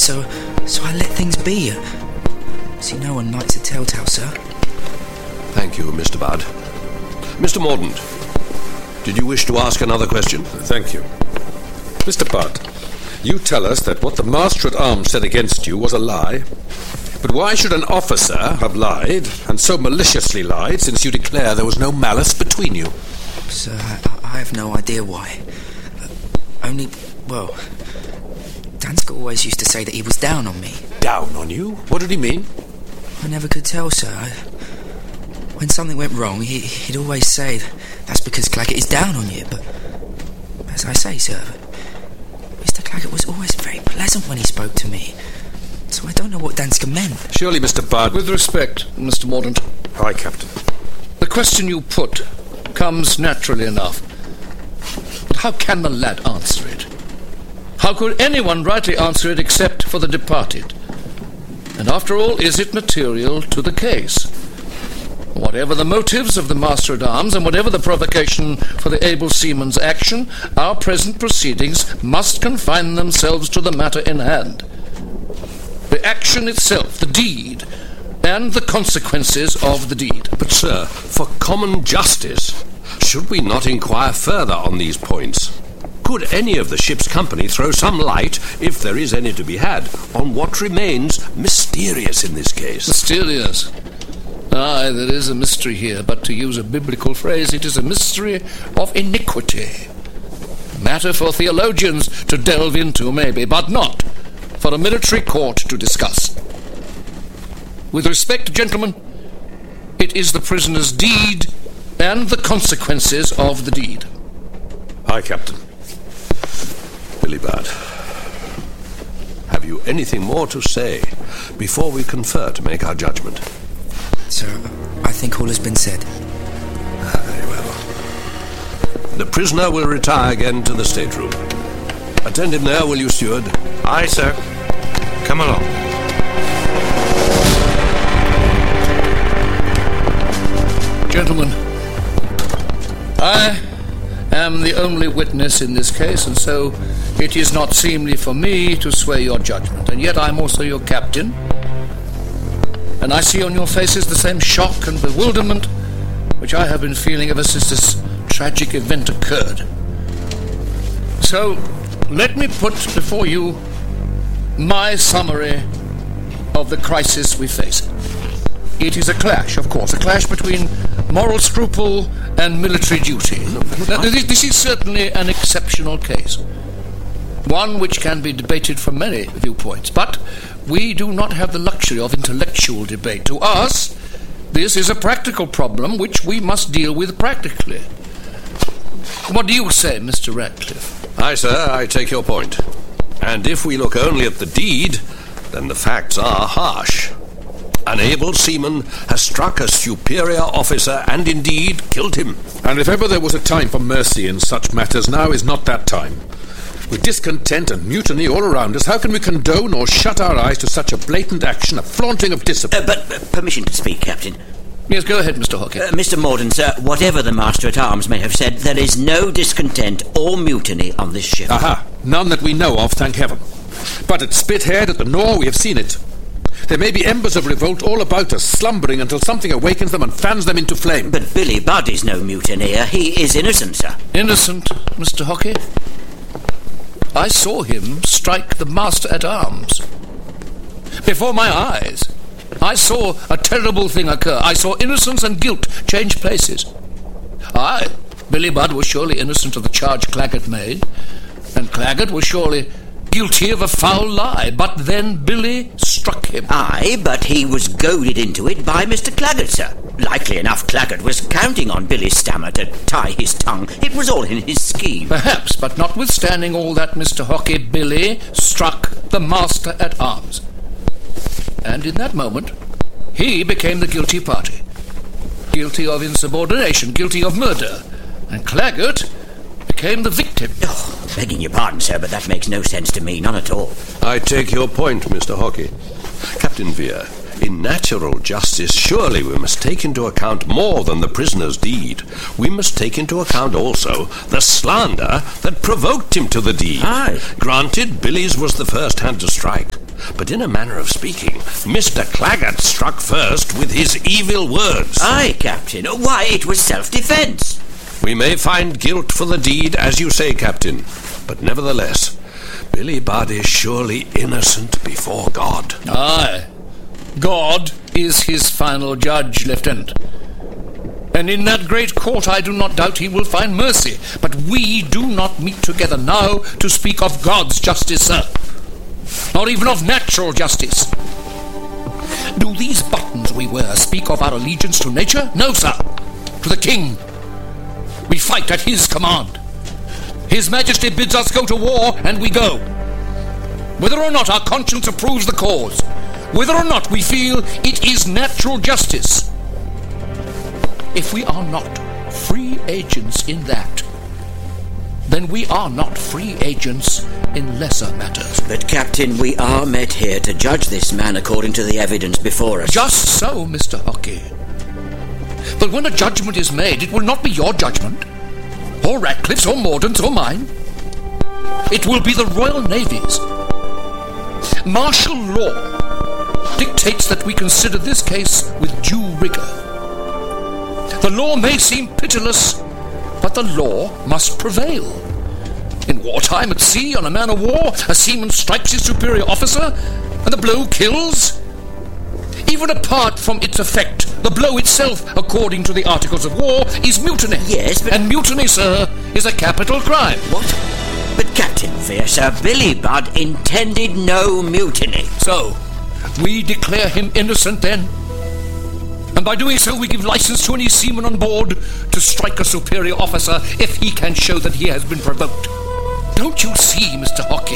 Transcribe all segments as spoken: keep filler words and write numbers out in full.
so so I let things be. See, no one likes a telltale, sir. Thank you, Mister Budd. Mister Mordaunt, did you wish to ask another question? Thank you. Mister Budd, you tell us that what the Master-at-Arms said against you was a lie. But why should an officer have lied, and so maliciously lied, since you declare there was no malice between you? Sir, I, I have no idea why. Uh, only, well, Danska always used to say that he was down on me. Down on you? What did he mean? I never could tell, sir. I, when something went wrong, he, he'd always say that's because Claggett is down on you. But as I say, sir, Mister Claggett was always very pleasant when he spoke to me. So I don't know what Danska meant. Surely, Mister Budd... With respect, Mister Mordaunt. Aye, Captain. The question you put comes naturally enough. But how can the lad answer it? How could anyone rightly answer it except for the departed? And after all, is it material to the case? Whatever the motives of the Master-at-Arms, and whatever the provocation for the able seaman's action, our present proceedings must confine themselves to the matter in hand. The action itself, the deed, and the consequences of the deed. But, sir, for common justice, should we not inquire further on these points? Could any of the ship's company throw some light, if there is any to be had, on what remains mysterious in this case? Mysterious? Aye, there is a mystery here, but to use a biblical phrase, it is a mystery of iniquity. Matter for theologians to delve into, maybe, but not for a military court to discuss. With respect, gentlemen, it is the prisoner's deed and the consequences of the deed. Aye, Captain. Billy Budd, have you anything more to say before we confer to make our judgment? Sir, I think all has been said. Very well. The prisoner will retire again to the stateroom. Attend him there, will you, steward? Aye, sir. Come along. Gentlemen, I am the only witness in this case, and so it is not seemly for me to sway your judgment. And yet I am also your captain, and I see on your faces the same shock and bewilderment which I have been feeling ever since this tragic event occurred. So, let me put before you my summary of the crisis we face. It is a clash, of course, a clash between moral scruple and military duty. Now, this is certainly an exceptional case, one which can be debated from many viewpoints, but we do not have the luxury of intellectual debate. To us, this is a practical problem which we must deal with practically. What do you say, Mister Ratcliffe? Aye, sir, I take your point. And if we look only at the deed, then the facts are harsh. An able seaman has struck a superior officer and indeed killed him. And if ever there was a time for mercy in such matters, now is not that time. With discontent and mutiny all around us, how can we condone or shut our eyes to such a blatant action, a flaunting of discipline? Uh, but uh, permission to speak, Captain. Yes, go ahead, Mister Hockey. Uh, Mister Mordaunt, sir, whatever the Master-at-Arms may have said, there is no discontent or mutiny on this ship. Aha, none that we know of, thank heaven. But at Spithead, at the Nore, we have seen it. There may be embers of revolt all about us, slumbering until something awakens them and fans them into flame. But Billy Budd is no mutineer. He is innocent, sir. Innocent, Mister Hockey? I saw him strike the Master-at-Arms. Before my eyes. I saw a terrible thing occur. I saw innocence and guilt change places. Aye, Billy Budd was surely innocent of the charge Claggett made, and Claggett was surely guilty of a foul lie, but then Billy struck him. Aye, but he was goaded into it by Mister Claggett, sir. Likely enough, Claggett was counting on Billy's stammer to tie his tongue. It was all in his scheme. Perhaps, but notwithstanding all that, Mister Hockey, Billy struck the Master-at-Arms. And in that moment, he became the guilty party. Guilty of insubordination, guilty of murder. And Claggett became the victim. Oh, begging your pardon, sir, but that makes no sense to me, none at all. I take your point, Mister Hockey. Captain Vere, in natural justice, surely we must take into account more than the prisoner's deed. We must take into account also the slander that provoked him to the deed. Aye. Granted, Billy's was the first hand to strike, but in a manner of speaking, Mister Claggart struck first with his evil words. Aye, Captain. Why, it was self-defence. We may find guilt for the deed, as you say, Captain, but nevertheless, Billy Budd is surely innocent before God. Aye. God is his final judge, Lieutenant. And in that great court I do not doubt he will find mercy. But we do not meet together now to speak of God's justice, sir. Nor even of natural justice. Do these buttons we wear speak of our allegiance to nature? No, sir. To the king. We fight at his command. His Majesty bids us go to war, and we go. Whether or not our conscience approves the cause, whether or not we feel it is natural justice, if we are not free agents in that, then we are not free agents in lesser matters. But, Captain, we are met here to judge this man according to the evidence before us. Just so, Mister Hockey. But when a judgment is made, it will not be your judgment, or Ratcliffe's, or Mordaunt's, or mine. It will be the Royal Navy's. Martial law dictates that we consider this case with due rigour. The law may seem pitiless, but the law must prevail. In wartime, at sea, on a man of war, a seaman strikes his superior officer, and the blow kills. Even apart from its effect, the blow itself, according to the Articles of War, is mutiny. Yes, but... And mutiny, sir, is a capital crime. What? But, Captain Fear, Sir Billy Budd intended no mutiny. So, we declare him innocent, then? And by doing so, we give license to any seaman on board to strike a superior officer if he can show that he has been provoked. Don't you see, Mister Hockey?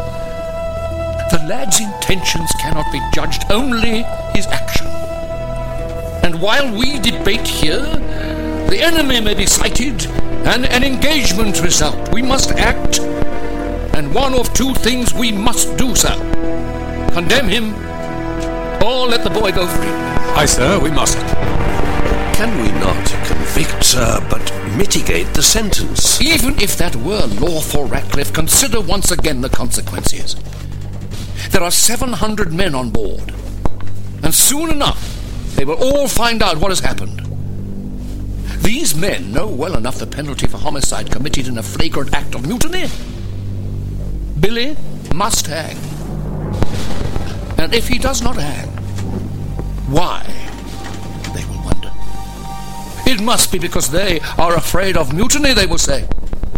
The lad's intentions cannot be judged, only his action. And while we debate here, the enemy may be sighted and an engagement result. We must act, and one of two things we must do, sir. Condemn him, or let the boy go free. Aye, sir, we must. Can we not convict, sir, but mitigate the sentence? Even if that were law for Ratcliffe, consider once again the consequences. There are seven hundred men on board, and soon enough they will all find out what has happened. These men know well enough the penalty for homicide committed in a flagrant act of mutiny. Billy must hang. And if he does not hang, why, they will wonder. It must be because they are afraid of mutiny, they will say.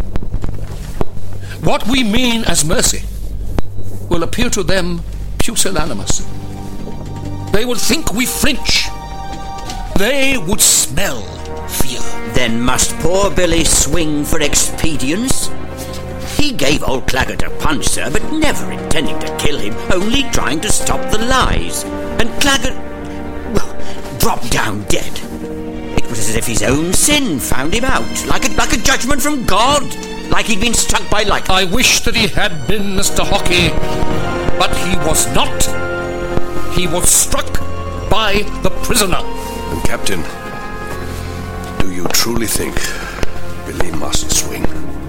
What we mean as mercy will appear to them pusillanimous. They would think we flinch. They would smell fear. Then must poor Billy swing for expedience? He gave old Claggart a punch, sir, but never intending to kill him, only trying to stop the lies. And Claggart, well, dropped down dead. It was as if his own sin found him out, like a, like a judgment from God, like he'd been struck by lightning. I wish that he had been, Mister Hockey, but he was not. He was struck by the prisoner. And, Captain, do you truly think Billy must swing?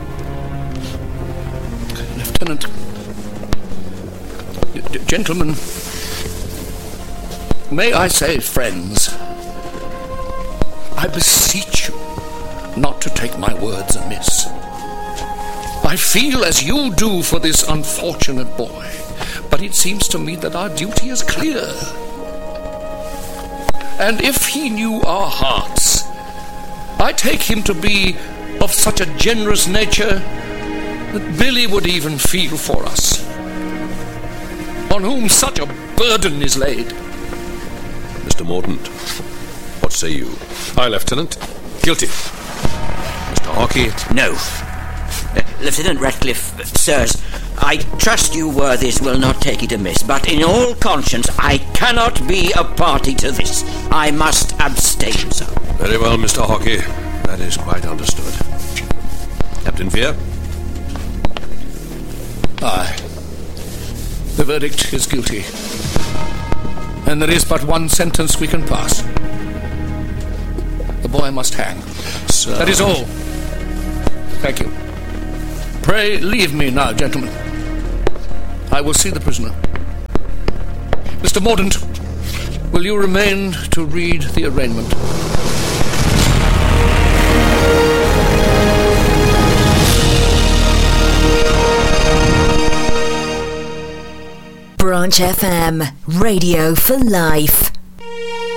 Lieutenant, d- gentlemen, may I say friends, I beseech you not to take my words amiss. I feel as you do for this unfortunate boy, but it seems to me that our duty is clear. And if he knew our hearts, I take him to be of such a generous nature that Billy would even feel for us, on whom such a burden is laid. Mister Mordaunt, what say you? Aye, Lieutenant. Guilty. Mister Hockey? No. Uh, Lieutenant Ratcliffe, uh, sirs, I trust you worthies will not take it amiss, but in all conscience I cannot be a party to this. I must abstain, sir. Very well, Mister Hockey. That is quite understood. Captain Fear? Aye. The verdict is guilty. And there is but one sentence we can pass. The boy must hang. Sir. That is all. Thank you. Pray leave me now, gentlemen. I will see the prisoner. Mister Mordaunt, will you remain to read the arraignment? Branch F M, Radio for Life.